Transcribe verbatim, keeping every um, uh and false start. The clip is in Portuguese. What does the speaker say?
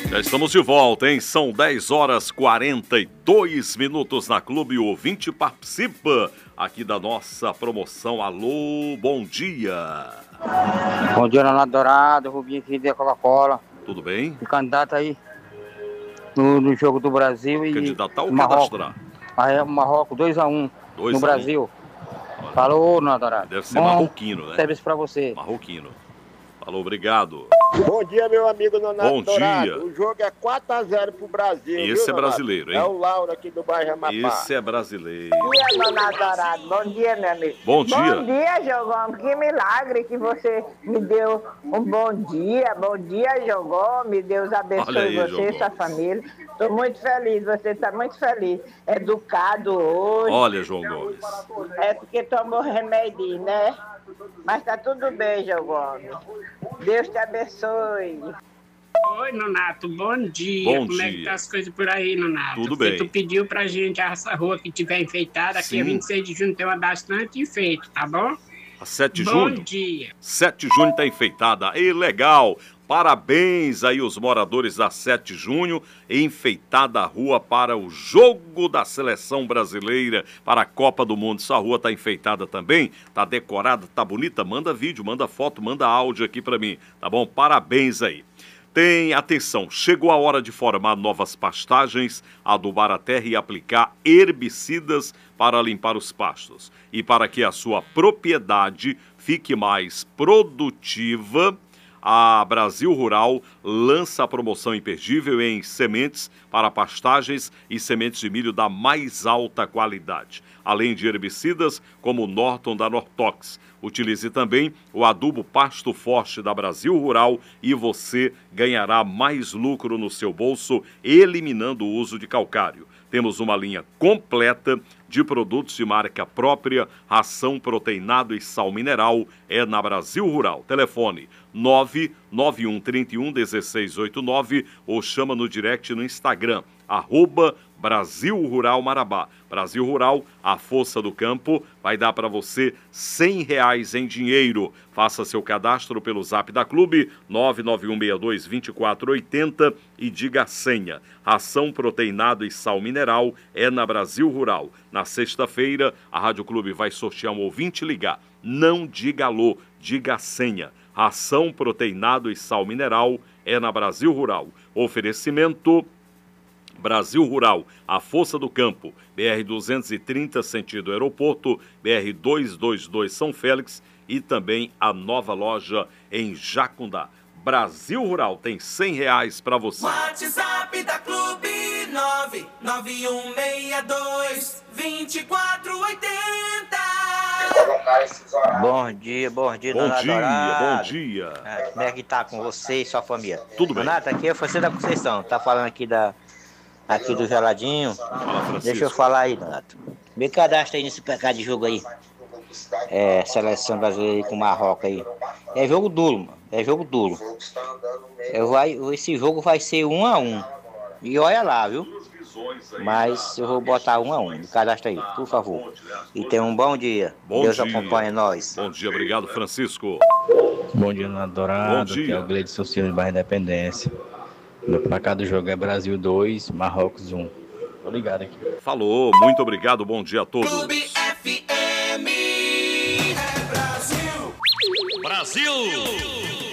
Já estamos de volta, hein? São dez horas e quarenta e dois minutos na Clube. O ouvinte participa aqui da nossa promoção. Alô, bom dia. Bom dia, Leonardo Dourado, Rubinho aqui da Coca-Cola. Tudo bem? O candidato aí no, no jogo do Brasil e Candidato ao Marrocos. cadastrar. Aí o Marrocos dois a um no Brasil. Um. Falou, Leonardo Dourado. Deve ser Bom marroquino, né? Serviço pra você. Marroquino. Falou, obrigado. Bom dia, meu amigo Leonardo Bom Dourado. dia. O jogo é quatro a zero pro Brasil. Esse viu, é brasileiro, hein? É o Lauro aqui do bairro Amapá. Esse é brasileiro. Bom dia, Leonardo Dourado. Bom dia, meu amigo. Bom dia. Bom dia, Jogão. Que milagre que você me deu um bom dia. Bom dia, Jogão. Me Deus abençoe Olha aí, você e Jogão. sua família. Estou muito feliz. Você está muito feliz. Educado hoje. Olha, João Gomes. É porque tomou remédio, né? Mas tá tudo bem, Jogão. Deus te abençoe. Oi, Nonato, bom dia. Bom Como é dia. que tá as coisas por aí, Nonato? Tudo Porque bem. Tu pediu pra gente essa rua que tiver enfeitada, Sim. aqui é vinte e seis de junho tem uma bastante enfeito, tá bom? A sete de Bom junho? dia. sete de junho tá enfeitada. E legal. Parabéns aí os moradores da sete de junho, enfeitada a rua para o jogo da seleção brasileira para a Copa do Mundo. Essa rua tá enfeitada também, tá decorada, tá bonita. Manda vídeo, manda foto, manda áudio aqui para mim, tá bom? Parabéns aí. Tem, atenção, chegou a hora de formar novas pastagens, adubar a terra e aplicar herbicidas para limpar os pastos. E para que a sua propriedade fique mais produtiva, a Brasil Rural lança a promoção imperdível em sementes para pastagens e sementes de milho da mais alta qualidade, além de herbicidas como o Norton da Nortox. Utilize também o adubo Pasto Forte da Brasil Rural e você ganhará mais lucro no seu bolso, eliminando o uso de calcário. Temos uma linha completa de produtos de marca própria, ração, proteinado e sal mineral é na Brasil Rural. Telefone nove nove um três um um seis oito nove ou chama no direct no Instagram, arroba Brasil Rural Marabá. Brasil Rural, a força do campo, vai dar para você cem reais em dinheiro. Faça seu cadastro pelo zap da Clube, nove nove um seis dois dois quatro oito zero e diga a senha. Ração, proteinado e sal mineral é na Brasil Rural. Na sexta-feira, a Rádio Clube vai sortear um ouvinte ligar. Não diga alô, diga a senha. Ração, proteinado e sal mineral é na Brasil Rural. Oferecimento Brasil Rural, a força do campo, B R duzentos e trinta, sentido aeroporto, B R duzentos e vinte e dois São Félix e também a nova loja em Jacundá. Brasil Rural tem cem reais para você. WhatsApp da Clube nove nove um seis dois dois quatro oito zero. Bom dia, bom dia, Bom Leonardo dia, Dourado. bom dia. É, como é que tá com você e sua família? Tudo bem. Leonardo, aqui é você da Conceição. Tá falando aqui da aqui do geladinho. Fala, Francisco. Deixa eu falar aí, Donato. Me cadastra aí nesse pecado de jogo aí. É, seleção brasileira aí com o Marrocos aí. É jogo duro, mano. É jogo duro. Eu vai, esse jogo vai ser um a um. E olha lá, viu? Mas eu vou botar um a um. Me cadastra aí, por favor. E tenha um bom dia. Bom Deus dia. acompanhe nós. Bom dia, obrigado, Francisco. Bom dia, Leonardo Dourado. Bom dia. Aqui é o Gleide Social de Bairro Independência. No placar do jogo é Brasil dois, Marrocos um. Tô ligado aqui. Falou, muito obrigado, bom dia a todos. Clube F M. É Brasil. Brasil!